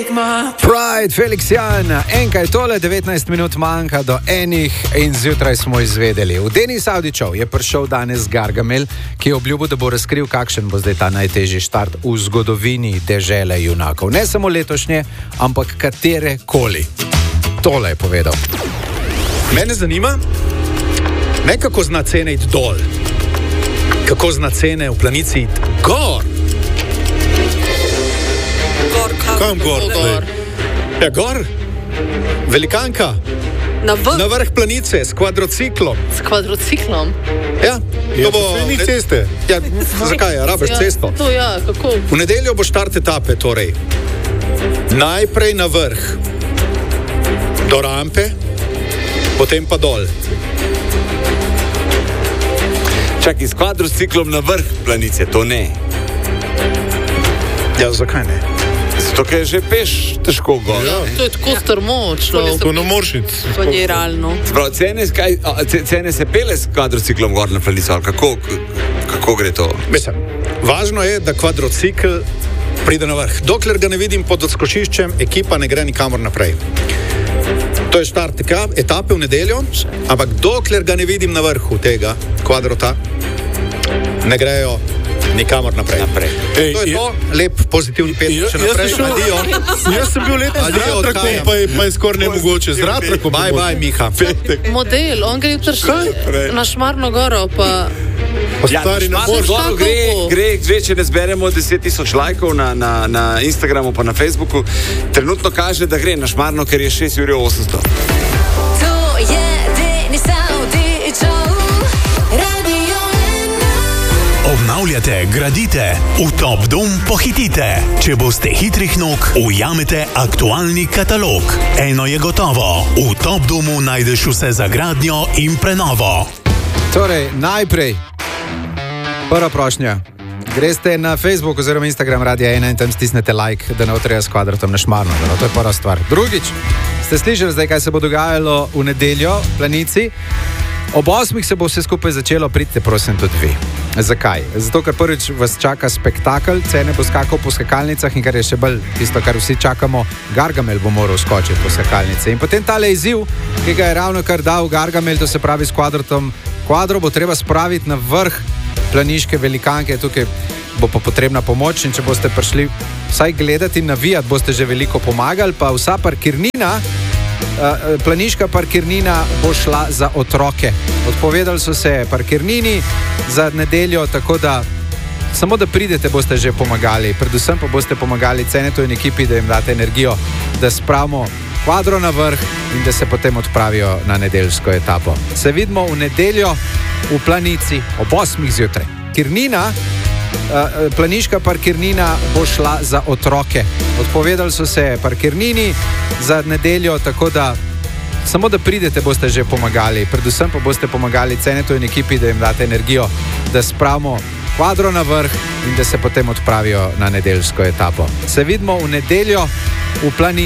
Pride, Felix Jan, enkaj tole, 19 minut manjka do enih in zjutraj smo izvedeli. V Denis Avdićev je prišel danes Gargamel, ki je obljubil, da bo razkril, kakšen bo zdaj ta najtežji štart v zgodovini dežele junakov. Ne samo letošnje, ampak katere koli. Tole je povedal. Mene zanima, ne kako zna cene iti dol, kako zna cene v planici iti gor. Kam gor? Ja, gor. Velikanka. Na vrh planice s kvadrociklom. S kvadrociklom? Ja, to bo ni ceste. Ja, zakaj? Rabiš cesto. To ja, kako? V nedeljo bo štart etape, torej. Najprej na vrh. Do rampe, potem pa dol. Čakaj, s kvadrociklom na vrh planice, to ne. Ja, zakaj ne? Zato, ker je že peš težko gor. Ja, to je tako strmočno. To ne moreš iti. To je realno. Sprav, cene se pele s kvadrociklom gor na planico, ali kako gre to? Mislim, važno je, da kvadrocikl pride na vrh. Dokler ga ne vidim pod odskočiščem, ekipa ne gre nikamor naprej. To je štart etape v nedeljo, ampak dokler ga ne vidim na vrhu tega kvadrota, ne grejo nikamor naprej. Ej, to je to, lep, pozitivni petek še naprej. Jaz sem bil letos z ratrakom, pa je skoraj nemogoče. Z ratrakom. Bye, Miha. Model, on gre jutri na Šmarno goro, pa... Ja, gre, če ne zberemo 10,000 lajkov na Instagramu pa na Facebooku, trenutno kaže, da gre na Šmarno, ker je 6,800 €. To je Denis Avdićev, Radio 1. Obnavljate, gradite, v Top Dom pohitite. Če boste hitrih nog, ujamete aktualni katalog. Eno je gotovo, v Top Domu najdeš vse za gradnjo in prenovo. Torej, najprej, prva prošnja. Greste na Facebook oziroma Instagram Radia 1 in tam stisnete like, da ne otreja s kvadrotom na Šmarno. No, to je prva stvar. Drugič, ste slišali zdaj, kaj se bo dogajalo v nedeljo v planici? Ob 8 se bo vse skupaj začelo, pridite prosim tudi vi. Zakaj? Zato, ker prvič vas čaka spektakel, cene bo skakal po skakalnicah in kar je še bolj tisto, kar vsi čakamo, Gargamel bo moral skočiti po skakalnice. In potem tale izziv, ki ga je ravno kar dal Gargamel, to se pravi s kvadrotom. Kvadro bo treba spraviti na vrh planiške velikanke, tukaj bo pa potrebna pomoč in če boste prišli vsaj gledati in navijati, boste že veliko pomagali, pa vsa parkirnina, planiška parkirnina bo šla za otroke. Odpovedali so se parkirnini za nedeljo, tako da samo da pridete, boste že pomagali. Predvsem pa boste pomagali Cenetu in ekipi, da jim date energijo, da spravimo kvadro na vrh in da se potem odpravijo na nedeljsko etapo. Se vidimo v nedeljo v planici ob 8 zjutraj. Planiška parkirnina bo šla za otroke. Odpovedali so se parkirnini za nedeljo, tako da samo da pridete, boste že pomagali. Predvsem pa boste pomagali Cenetu in ekipi, da jim date energijo, da spravimo kvadro na vrh in da se potem odpravijo na nedeljsko etapo. Se vidimo v nedeljo v planici.